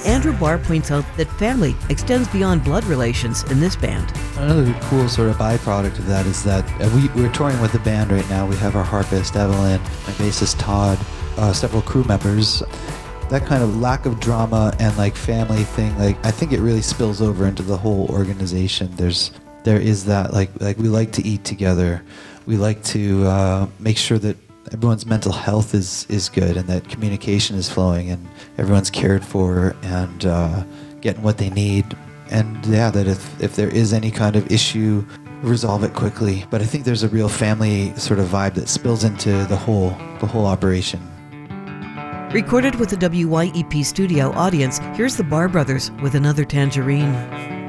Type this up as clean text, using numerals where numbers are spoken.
Andrew Barr points out that family extends beyond blood relations in this band. Another cool sort of byproduct of that is that we're touring with the band right now. We have our harpist, Evelyn, my bassist, Todd, several crew members. That kind of lack of drama and like family thing, like I think it really spills over into the whole organization. There is that like we like to eat together. We like to make sure that everyone's mental health is good and that communication is flowing and everyone's cared for and getting what they need. And yeah, that if there is any kind of issue, resolve it quickly. But I think there's a real family sort of vibe that spills into the whole operation. Recorded with the WYEP studio audience, here's the Barr Brothers with Another Tangerine.